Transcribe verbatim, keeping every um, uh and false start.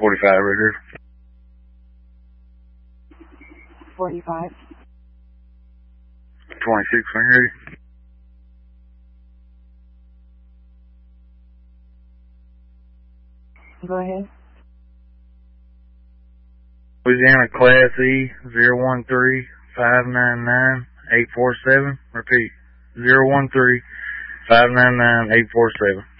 forty-five right here. forty-five. twenty-six when you're ready. Go ahead. Louisiana Class E, zero one three, five nine nine, eight four seven. Repeat, zero one three, five nine nine, eight four seven.